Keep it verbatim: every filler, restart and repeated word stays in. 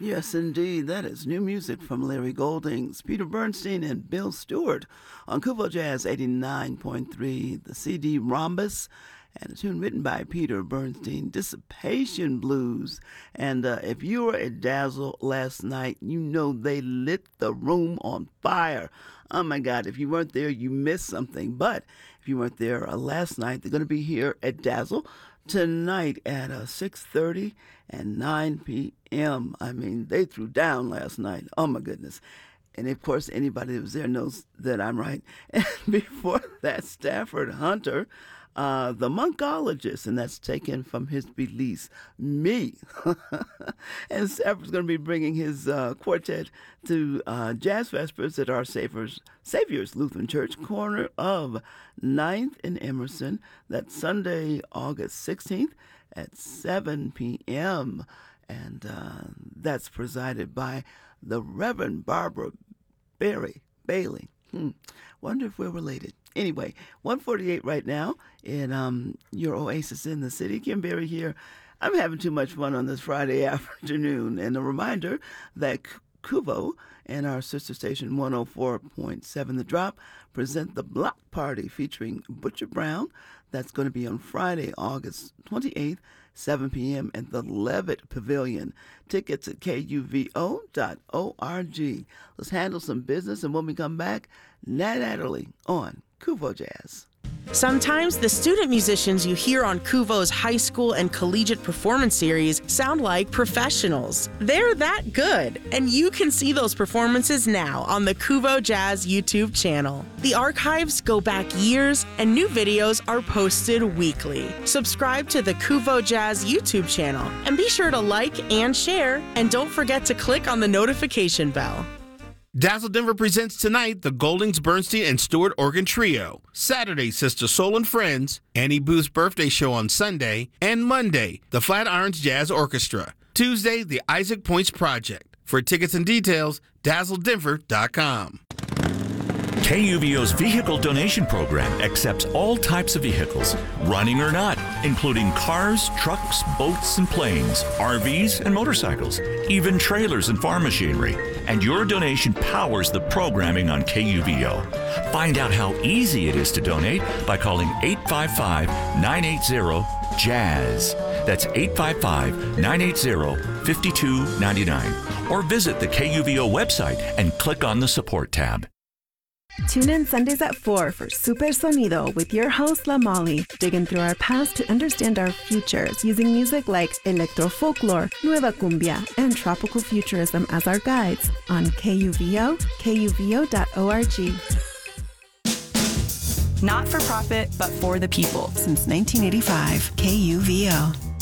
Yes, indeed. That is new music from Larry Goldings, Peter Bernstein, and Bill Stewart on Kuvo Jazz eighty-nine point three, the C D Rhombus, and a tune written by Peter Bernstein, Dissipation Blues. And uh, if you were at Dazzle last night, you know they lit the room on fire. Oh my God, if you weren't there, you missed something. But if you weren't there uh, last night, they're going to be here at Dazzle tonight at uh, six thirty and nine p.m. I mean, they threw down last night. Oh, my goodness. And, of course, anybody that was there knows that I'm right. And before that, Stafford Hunter, uh, the Monkologist, and that's taken from his release, Me. And Stafford's going to be bringing his uh, quartet to uh, Jazz Vespers at our Savior's, Savior's Lutheran Church, corner of ninth and Emerson. That's Sunday, August sixteenth at seven p.m., and uh, that's presided by the Reverend Barbara Berry Bailey. Hmm. Wonder if we're related. Anyway, one forty-eight right now in um, your oasis in the city. Kim Berry here. I'm having too much fun on this Friday afternoon. And a reminder that Kuvo and our sister station one oh four point seven The Drop present the Block Party featuring Butcher Brown. That's going to be on Friday, August twenty-eighth, seven p.m. at the Levitt Pavilion. Tickets at K U V O dot org. Let's handle some business, and when we come back, Nat Adderley on Kuvo Jazz. Sometimes the student musicians you hear on Kuvo's high school and collegiate performance series sound like professionals. They're that good, and you can see those performances now on the Kuvo Jazz YouTube channel. The archives go back years, and new videos are posted weekly. Subscribe to the Kuvo Jazz YouTube channel, and be sure to like and share, and don't forget to click on the notification bell. Dazzle Denver presents tonight the Goldings, Bernstein, and Stewart Organ Trio. Saturday, Sister Soul and Friends, Annie Booth's birthday show on Sunday, and Monday, the Flatirons Jazz Orchestra. Tuesday, the Isaac Points Project. For tickets and details, dazzle denver dot com. K U V O's vehicle donation program accepts all types of vehicles, running or not, including cars, trucks, boats, and planes, R Vs, and motorcycles, even trailers and farm machinery. And your donation powers the programming on K U V O. Find out how easy it is to donate by calling eight five five, nine eight zero, JAZZ. That's eight five five, nine eight zero, five two nine nine. Or visit the K U V O website and click on the Support tab. Tune in Sundays at four for Super Sonido with your host, La Molly, digging through our past to understand our futures using music like electro folklore, nueva cumbia, and tropical futurism as our guides on K U V O, K U V O dot org. Not for profit, but for the people. Since nineteen eighty-five, K U V O.